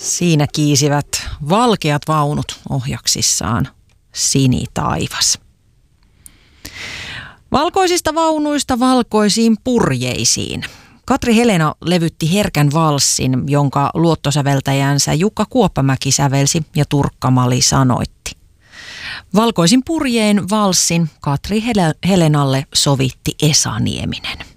Siinä kiisivät valkeat vaunut ohjaksissaan sinitaivas. Valkoisista vaunuista valkoisiin purjeisiin. Katri Helena levytti herkän valssin, jonka luottosäveltäjänsä Jukka Kuoppamäki sävelsi ja Turkka Mali sanoitti. Valkoisin purjeen valssin Katri Helenalle sovitti Esa Nieminen.